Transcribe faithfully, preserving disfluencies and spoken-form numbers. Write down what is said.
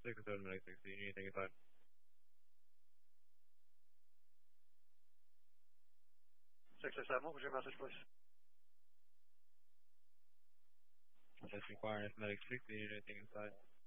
six, control medic six. Do you need anything inside? six six seven, what was your message, please? That's requiring medic six. Do you need anything inside?